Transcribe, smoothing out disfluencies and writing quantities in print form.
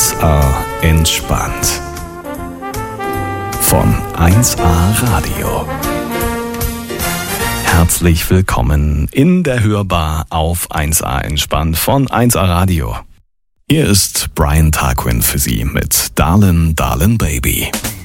1A entspannt. Von 1A Radio. Herzlich willkommen in der Hörbar auf 1A entspannt von 1A Radio. Hier ist Brian Tarquin für Sie mit Darlin' Darlin' Baby.